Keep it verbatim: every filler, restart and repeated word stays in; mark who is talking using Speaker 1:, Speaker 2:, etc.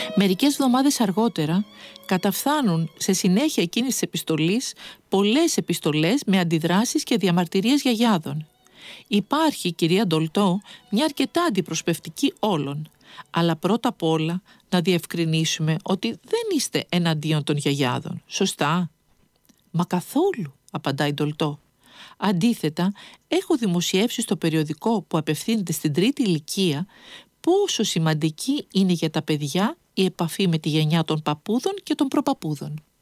Speaker 1: Μερικές εβδομάδες αργότερα καταφθάνουν σε συνέχεια εκείνης της επιστολής πολλές επιστολές με αντιδράσεις και διαμαρτυρίες γιαγιάδων. Υπάρχει, κυρία Ντολτό, μια αρκετά αντιπροσπευτική όλων. Αλλά πρώτα απ' όλα να διευκρινίσουμε ότι δεν είστε εναντίον των γιαγιάδων. Σωστά? Μα καθόλου, απαντάει Ντολτό. Αντίθετα, έχω δημοσιεύσει στο περιοδικό που απευθύνεται στην τρίτη ηλικία πόσο σημαντική είναι για τα παιδιά η επαφή με τη γενιά των παππούδων και των προπαππούδων.